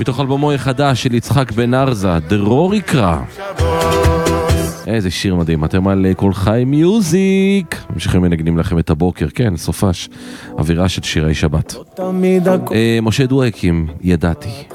מתוך אלבומו החדש של יצחק בן ארזה, דרור יקרא. איזה שיר מדהים, אתם על כל חי מיוזיק. ממשיכים מנגנים לכם את הבוקר, כן, סופש, אווירה של שירי שבת. משה דואק עם ידעתי.